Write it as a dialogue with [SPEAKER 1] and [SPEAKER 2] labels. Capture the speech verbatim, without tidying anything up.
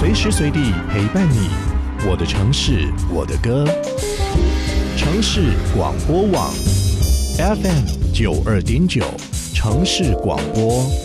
[SPEAKER 1] 随时随地陪伴你。我的城市，我的歌。城市广播网 F M 九二点九，城市广播。